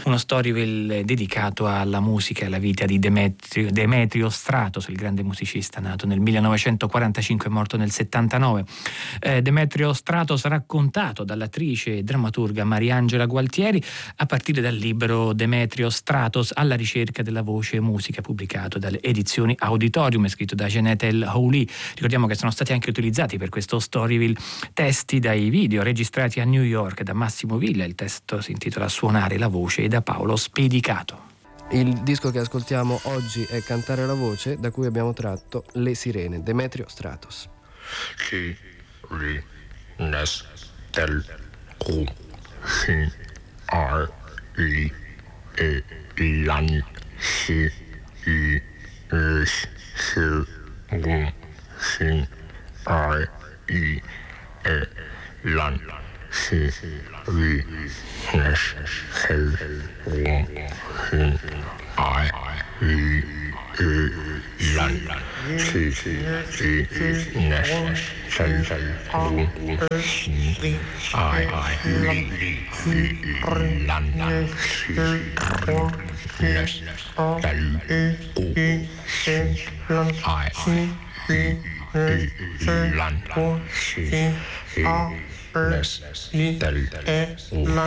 uno Storyville dedicato alla musica e alla vita di Demetrio Stratos, il grande musicista nato nel 1945 e morto nel 79. Demetrio Stratos raccontato dall'attrice e drammaturga Mariangela Gualtieri a partire dal libro Demetrio Stratos alla ricerca della voce e musica, pubblicato dalle edizioni Auditorium, scritto da Jeanette El Houli. Ricordiamo che sono stati anche utilizzati per questo Storyville testi dai video registrati a New York da Massimo Villa. Il testo si intitola Suonare la voce e da Paolo Spedicato. Il disco che ascoltiamo oggi è Cantare la voce, da cui abbiamo tratto Le Sirene, Demetrio Stratos. Chi ri nes del cu sin ar li e lan si i ris sil gun sin ar i e lan si ri nes hel gun sin ai i e lan si i nes hel gun sin ai li lan si nes hel gun sin ai lan si nes del